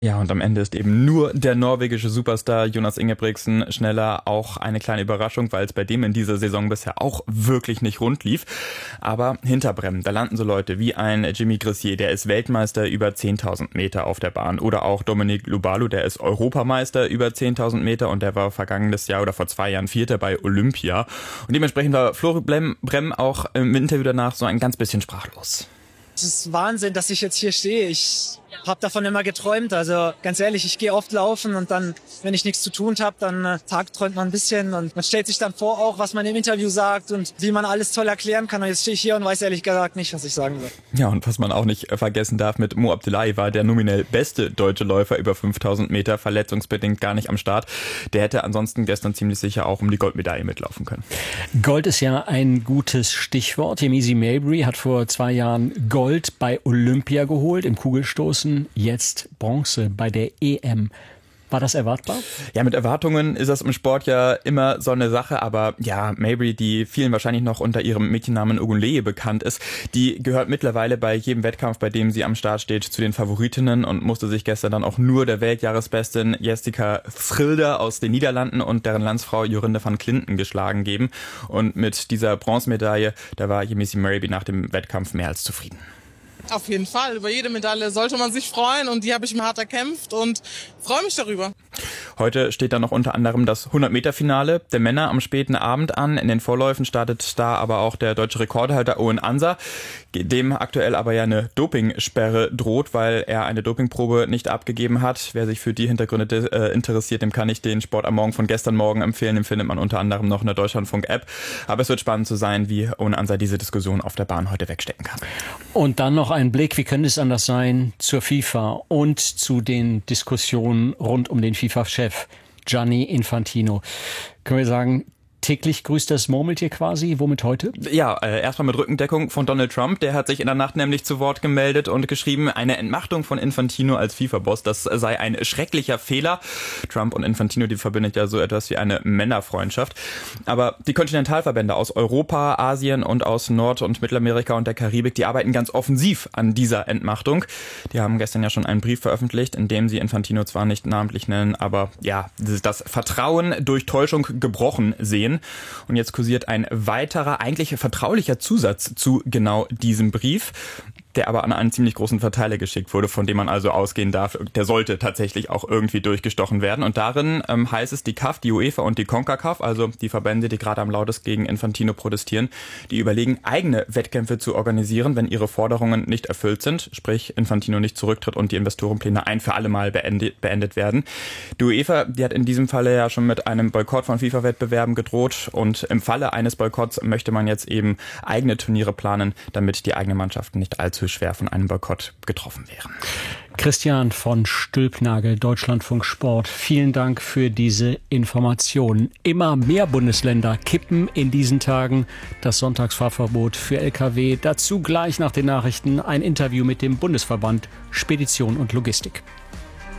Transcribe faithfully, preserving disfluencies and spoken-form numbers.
Ja, und am Ende ist eben nur der norwegische Superstar Jonas Ingebrigtsen schneller. Auch eine kleine Überraschung, weil es bei dem in dieser Saison bisher auch wirklich nicht rund lief. Aber hinter Brem, da landen so Leute wie ein Jimmy Gressier, der ist Weltmeister über zehntausend Meter auf der Bahn. Oder auch Dominic Lobalu, der ist Europameister über zehntausend Meter und der war vergangenes Jahr oder vor zwei Jahren Vierter bei Olympia. Und dementsprechend war Florian Brem auch im Interview danach so ein ganz bisschen sprachlos. Es ist Wahnsinn, dass ich jetzt hier stehe. Ich habe davon immer geträumt. Also ganz ehrlich, ich gehe oft laufen und dann, wenn ich nichts zu tun habe, dann äh, tagträumt man ein bisschen und man stellt sich dann vor auch, was man im Interview sagt und wie man alles toll erklären kann. Und jetzt stehe ich hier und weiß ehrlich gesagt nicht, was ich sagen soll. Ja, und was man auch nicht vergessen darf, mit Mo Abdullahi war der nominell beste deutsche Läufer über fünftausend Meter, verletzungsbedingt gar nicht am Start. Der hätte ansonsten gestern ziemlich sicher auch um die Goldmedaille mitlaufen können. Gold ist ja ein gutes Stichwort. Yemisi Mabry hat vor zwei Jahren Gold bei Olympia geholt im Kugelstoßen. Jetzt Bronze bei der E M. War das erwartbar? Ja, mit Erwartungen ist das im Sport ja immer so eine Sache, aber ja, Mabry, die vielen wahrscheinlich noch unter ihrem Mädchennamen Ogunleye bekannt ist, die gehört mittlerweile bei jedem Wettkampf, bei dem sie am Start steht, zu den Favoritinnen und musste sich gestern dann auch nur der Weltjahresbestin Jessica Schilder aus den Niederlanden und deren Landsfrau Jorinde van Clinton geschlagen geben. Und mit dieser Bronzemedaille, da war Yemisi Mabry nach dem Wettkampf mehr als zufrieden. Auf jeden Fall, über jede Medaille sollte man sich freuen und die habe ich mir hart erkämpft und freue mich darüber. Heute steht dann noch unter anderem das hundert-Meter-Finale der Männer am späten Abend an. In den Vorläufen startet da aber auch der deutsche Rekordhalter Owen Ansa, dem aktuell aber ja eine Dopingsperre droht, weil er eine Dopingprobe nicht abgegeben hat. Wer sich für die Hintergründe äh, interessiert, dem kann ich den Sport am Morgen von gestern Morgen empfehlen. Den findet man unter anderem noch in der Deutschlandfunk-App. Aber es wird spannend zu sein, wie Owen Ansa diese Diskussion auf der Bahn heute wegstecken kann. Und dann noch ein Blick, wie könnte es anders sein, zur FIFA und zu den Diskussionen rund um den FIFA-Chef Gianni Infantino. Können wir sagen, täglich grüßt das Murmeltier quasi. Womit heute? Ja, äh, erstmal mit Rückendeckung von Donald Trump. Der hat sich in der Nacht nämlich zu Wort gemeldet und geschrieben, eine Entmachtung von Infantino als FIFA-Boss, das sei ein schrecklicher Fehler. Trump und Infantino, die verbindet ja so etwas wie eine Männerfreundschaft. Aber die Kontinentalverbände aus Europa, Asien und aus Nord- und Mittelamerika und der Karibik, die arbeiten ganz offensiv an dieser Entmachtung. Die haben gestern ja schon einen Brief veröffentlicht, in dem sie Infantino zwar nicht namentlich nennen, aber ja, das Vertrauen durch Täuschung gebrochen sehen. Und jetzt kursiert ein weiterer, eigentlich vertraulicher Zusatz zu genau diesem Brief, der aber an einen ziemlich großen Verteiler geschickt wurde, von dem man also ausgehen darf, der sollte tatsächlich auch irgendwie durchgestochen werden. Und darin ähm, heißt es, die C A F, die UEFA und die CONCACAF, also die Verbände, die gerade am lautesten gegen Infantino protestieren, die überlegen, eigene Wettkämpfe zu organisieren, wenn ihre Forderungen nicht erfüllt sind, sprich Infantino nicht zurücktritt und die Investorenpläne ein für alle Mal beendet, beendet werden. Die UEFA, die hat in diesem Falle ja schon mit einem Boykott von FIFA-Wettbewerben gedroht und im Falle eines Boykotts möchte man jetzt eben eigene Turniere planen, damit die eigenen Mannschaften nicht allzu schwer von einem Boykott getroffen wären. Christian von Stülpnagel, Deutschlandfunk Sport. Vielen Dank für diese Informationen. Immer mehr Bundesländer kippen in diesen Tagen das Sonntagsfahrverbot für L K W. Dazu gleich nach den Nachrichten ein Interview mit dem Bundesverband Spedition und Logistik.